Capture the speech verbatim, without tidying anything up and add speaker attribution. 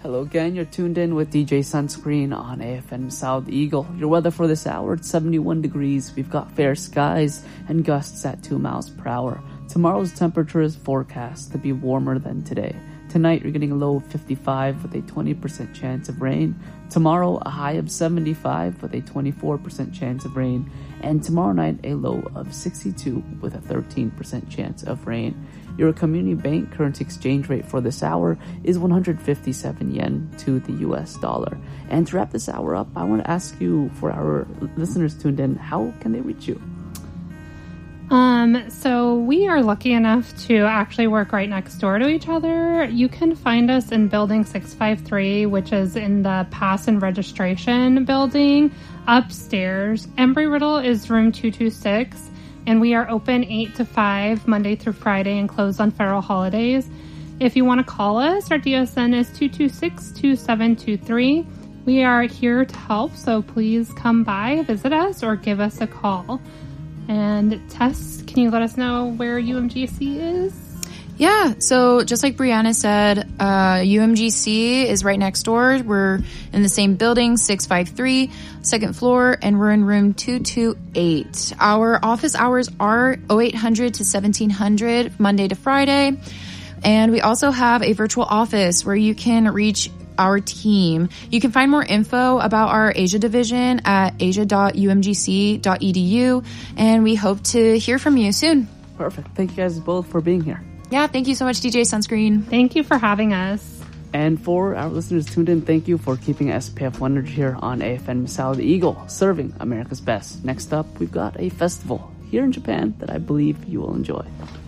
Speaker 1: Hello again, you're tuned in with D J Sunscreen on A F M South Eagle. Your weather for this hour, it's seventy-one degrees. We've got fair skies and gusts at two miles per hour. Tomorrow's temperature is forecast to be warmer than today. Tonight, you're getting a low of fifty-five with a twenty percent chance of rain. Tomorrow, a high of seventy-five with a twenty-four percent chance of rain. And tomorrow night, a low of sixty-two with a thirteen percent chance of rain. Your community bank currency exchange rate for this hour is one hundred fifty-seven yen to the U S dollar. And to wrap this hour up, I want to ask you, for our listeners tuned in, how can they reach you?
Speaker 2: Um, so we are lucky enough to actually work right next door to each other. You can find us in building six five three, which is in the pass and registration building upstairs. Embry-Riddle is room two two six, and we are open eight to five Monday through Friday and closed on federal holidays. If you want to call us, our D S N is two two six, two seven two three. We are here to help, so please come by, visit us, or give us a call. And Tess, can you let us know where U M G C is?
Speaker 3: Yeah, so just like Brianna said, uh, U M G C is right next door. We're in the same building, six five three, second floor, and we're in room two two eight. Our office hours are oh eight hundred to seventeen hundred, Monday to Friday. And we also have a virtual office where you can reach our team. You can find more info about our Asia division at asia dot u m g c dot e d u, and we hope to hear from you soon.
Speaker 1: Perfect. Thank you guys both for being here.
Speaker 3: Yeah, thank you so much, D J Sunscreen.
Speaker 2: Thank you for having us.
Speaker 1: And for our listeners tuned in, thank you for keeping S P F one hundred here on A F M South Eagle, serving America's best. Next up, we've got a festival here in Japan that I believe you will enjoy.